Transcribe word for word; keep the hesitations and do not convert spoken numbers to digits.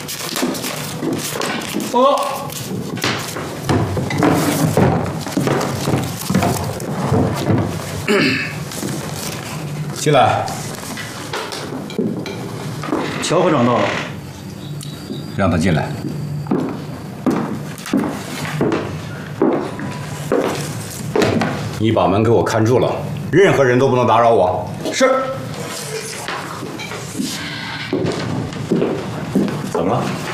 哦。进来。 乔科长到了， 让他进来。你把门给我看住了，任何人都不能打扰我。是。怎么了？